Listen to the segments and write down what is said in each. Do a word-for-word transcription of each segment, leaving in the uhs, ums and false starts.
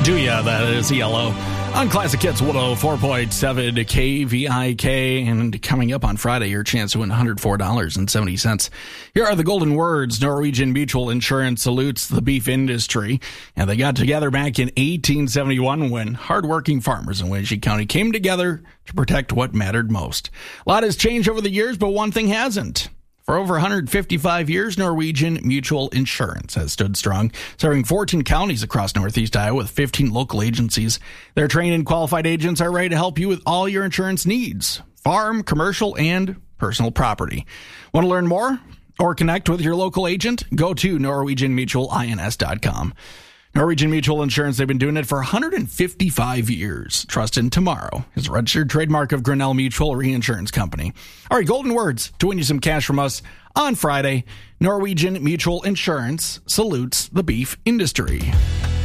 Do ya? That is Yellow on Classic Hits one oh four point seven K V I K. And coming up on Friday, your chance to win one hundred four dollars and seventy cents. Here are the golden words. Norwegian Mutual Insurance salutes the beef industry. And they got together back in eighteen seventy-one when hardworking farmers in Wenatchee County came together to protect what mattered most. A lot has changed over the years, but one thing hasn't. For over one hundred fifty-five years, Norwegian Mutual Insurance has stood strong, serving fourteen counties across northeast Iowa with fifteen local agencies. Their trained and qualified agents are ready to help you with all your insurance needs, farm, commercial, and personal property. Want to learn more or connect with your local agent? Go to norwegian mutual ins dot com. Norwegian Mutual Insurance, they've been doing it for one hundred fifty-five years. Trust in tomorrow is a registered trademark of Grinnell Mutual Reinsurance Company. All right, golden words to win you some cash from us on Friday. Norwegian Mutual Insurance salutes the beef industry.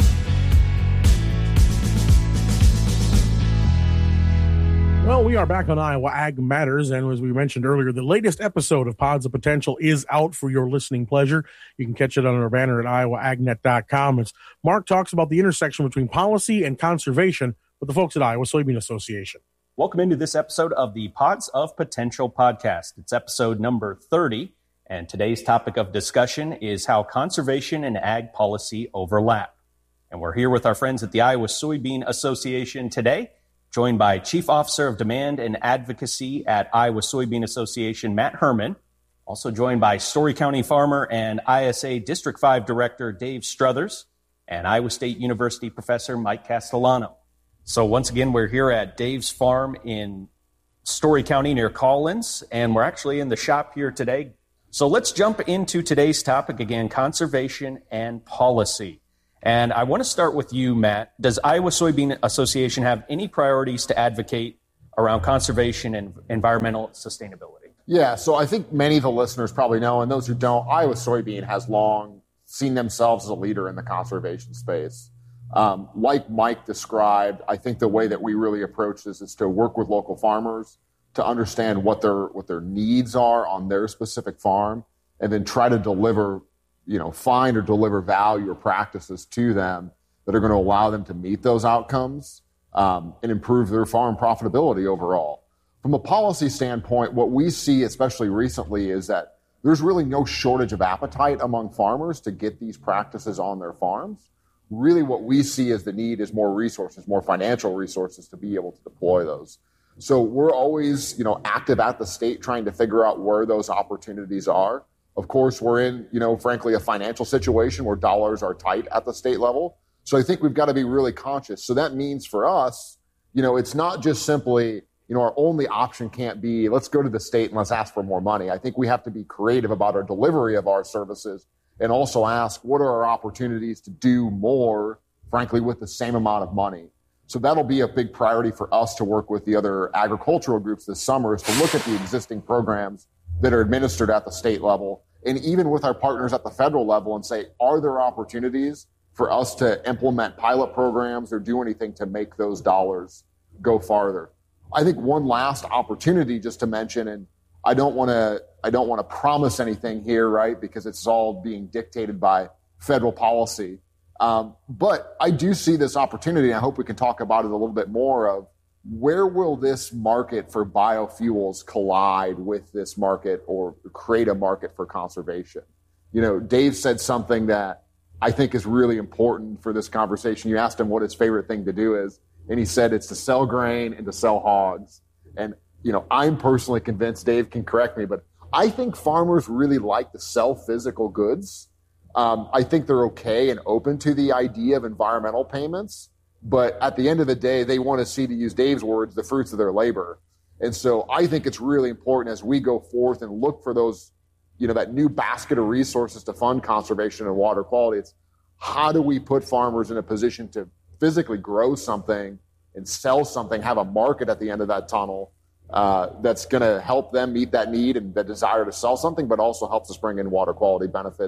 Well, we are back on Iowa Ag Matters, and as we mentioned earlier, the latest episode of Pods of Potential is out for your listening pleasure. You can catch it on our banner at iowa ag net dot com. As Mark talks about the intersection between policy and conservation with the folks at Iowa Soybean Association. Welcome into this episode of the Pods of Potential podcast. It's episode number thirty, and today's topic of discussion is how conservation and ag policy overlap. And we're here with our friends at the Iowa Soybean Association today, joined by Chief Officer of Demand and Advocacy at Iowa Soybean Association, Matt Herman. Also joined by Story County farmer and I S A District five Director Dave Struthers, and Iowa State University Professor Mike Castellano. So once again, we're here at Dave's farm in Story County near Collins, and we're actually in the shop here today. So let's jump into today's topic again, conservation and policy. And I want to start with you, Matt. Does Iowa Soybean Association have any priorities to advocate around conservation and environmental sustainability? Yeah, so I think many of the listeners probably know, and those who don't, Iowa Soybean has long seen themselves as a leader in the conservation space. Um, like Mike described, I think the way that we really approach this is to work with local farmers to understand what their what their needs are on their specific farm, and then try to deliver you know, find or deliver value or practices to them that are going to allow them to meet those outcomes um, and improve their farm profitability overall. From a policy standpoint, what we see, especially recently, is that there's really no shortage of appetite among farmers to get these practices on their farms. Really what we see as the need is more resources, more financial resources to be able to deploy those. So we're always, you know, active at the state trying to figure out where those opportunities are. Of course, we're in, you know, frankly, a financial situation where dollars are tight at the state level. So I think we've got to be really conscious. So that means for us, you know, it's not just simply, you know, our only option can't be, let's go to the state and let's ask for more money. I think we have to be creative about our delivery of our services and also ask, what are our opportunities to do more, frankly, with the same amount of money? So that'll be a big priority for us to work with the other agricultural groups this summer, is to look at the existing programs that are administered at the state level, and even with our partners at the federal level, and say, are there opportunities for us to implement pilot programs or do anything to make those dollars go farther? I think one last opportunity just to mention, and I don't want to I don't want to promise anything here, right, because it's all being dictated by federal policy. Um, but I do see this opportunity, and I hope we can talk about it a little bit more, of where will this market for biofuels collide with this market or create a market for conservation? You know, Dave said something that I think is really important for this conversation. You asked him what his favorite thing to do is, and he said it's to sell grain and to sell hogs. And, you know, I'm personally convinced, Dave can correct me, but I think farmers really like to sell physical goods. Um, I think they're okay and open to the idea of environmental payments. But at the end of the day, they want to see, to use Dave's words, the fruits of their labor. And so I think it's really important as we go forth and look for those, you know, that new basket of resources to fund conservation and water quality. It's how do we put farmers in a position to physically grow something and sell something, have a market at the end of that tunnel uh, that's going to help them meet that need and the desire to sell something, but also helps us bring in water quality benefits and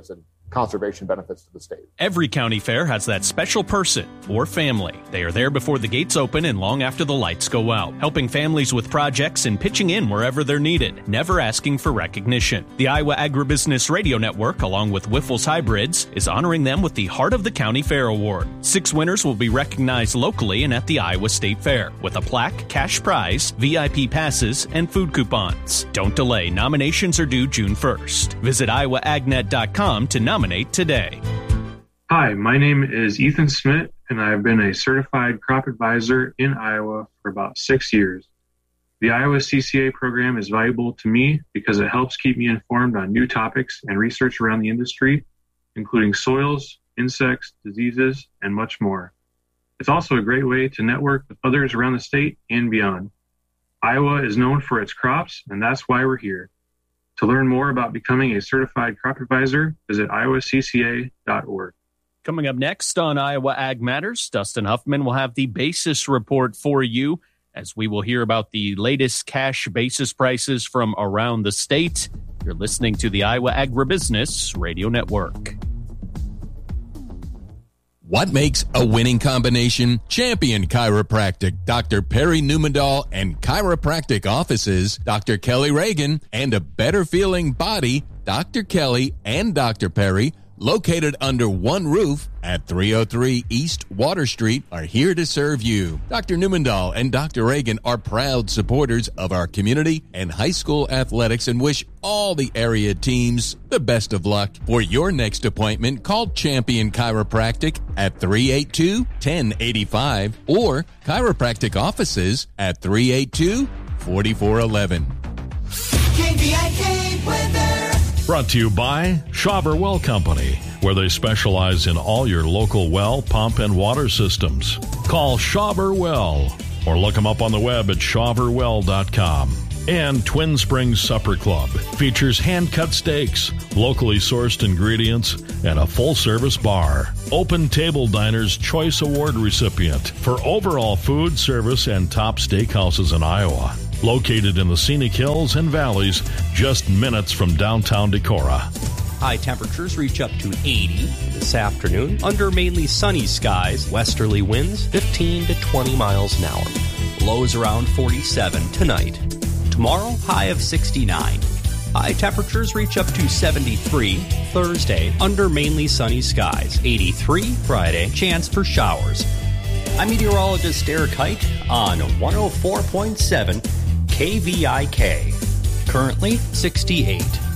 conservation benefits to the state. Every county fair has that special person or family. They are there before the gates open and long after the lights go out, helping families with projects and pitching in wherever they're needed, never asking for recognition. The Iowa Agribusiness Radio Network, along with Wyffels Hybrids, is honoring them with the Heart of the County Fair Award. Six winners will be recognized locally and at the Iowa State Fair, with a plaque, cash prize, V I P passes, and food coupons. Don't delay. Nominations are due June first. Visit iowa ag net dot com to nominate today. Hi, my name is Ethan Smith, and I've been a certified crop advisor in Iowa for about six years. The Iowa C C A program is valuable to me because it helps keep me informed on new topics and research around the industry, including soils, insects, diseases, and much more. It's also a great way to network with others around the state and beyond. Iowa is known for its crops, and that's why we're here. To learn more about becoming a certified crop advisor, visit iowa c c a dot org. Coming up next on Iowa Ag Matters, Dustin Huffman will have the basis report for you as we will hear about the latest cash basis prices from around the state. You're listening to the Iowa Agribusiness Radio Network. What makes a winning combination? Champion Chiropractic, Doctor Perry Newmandahl, and chiropractic offices, Doctor Kelly Reagan, and a better feeling body, Doctor Kelly and Doctor Perry, located under one roof at three oh three East Water Street, are here to serve you. Doctor Newmandahl and Doctor Reagan are proud supporters of our community and high school athletics and wish all the area teams the best of luck. For your next appointment, call Champion Chiropractic at three eight two, one oh eight five or chiropractic offices at three eight two, four four one one. K V I K weather. Brought to you by Shawver Well Company, where they specialize in all your local well, pump, and water systems. Call Shawver Well or look them up on the web at shawver well dot com. And Twin Springs Supper Club features hand-cut steaks, locally sourced ingredients, and a full-service bar. Open Table Diner's Choice Award recipient for overall food, service, and top steakhouses in Iowa. Located in the scenic hills and valleys, just minutes from downtown Decorah. High temperatures reach up to eighty this afternoon under mainly sunny skies. Westerly winds fifteen to twenty miles an hour. Lows around forty-seven tonight. Tomorrow, high of sixty-nine. High temperatures reach up to seventy-three Thursday under mainly sunny skies. eighty-three Friday, chance for showers. I'm meteorologist Derek Height on one oh four point seven K V I K. Currently sixty-eight.